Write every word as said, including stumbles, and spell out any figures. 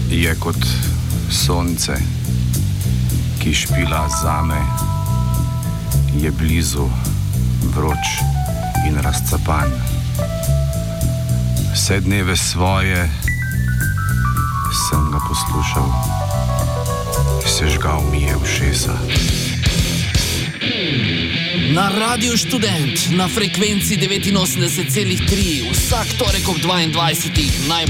je kot sonce, ki špila zame, je blizu, vroč in razcapan. Vse dneve svoje sem ga poslušal, sežgal mi je ušesa. Na Radiu Študent, na frekvenci devetinosemdeset celih tri, vsak torek ob dvaindvajsetih naj